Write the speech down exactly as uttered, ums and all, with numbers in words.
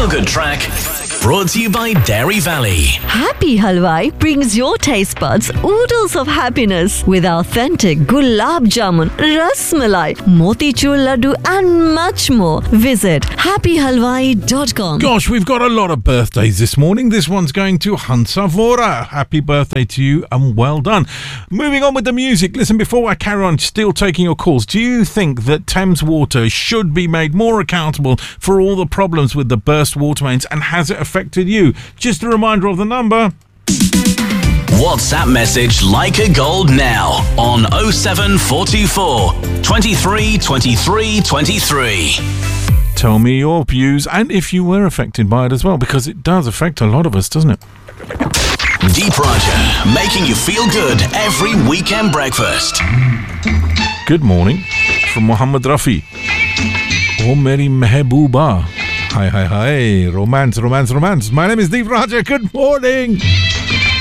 feel-good track brought to you by Dairy Valley. Happy Halwai brings your taste buds oodles of happiness with authentic gulab jamun, ras malai, motichur laddu and much more. Visit happy halwai dot com. Gosh, we've got a lot of birthdays this morning. This one's going to Hansa Vora. Happy birthday to you and well done. Moving on with the music. Listen, before I carry on still taking your calls, do you think that Thames Water should be made more accountable for all the problems with the burst water mains, and has it affected you? Just a reminder of the number. WhatsApp message Like a Gold now on oh seven four two four, twenty-three, twenty-three, twenty-three. Tell me your views and if you were affected by it as well, because it does affect a lot of us, doesn't it? Deep Roger, making you feel good every weekend breakfast. Good morning from Mohammed Rafi. Oh, Mary Mehbooba. Hi, hi, hi. Romance, romance, romance. My name is Deep Raja. Good morning.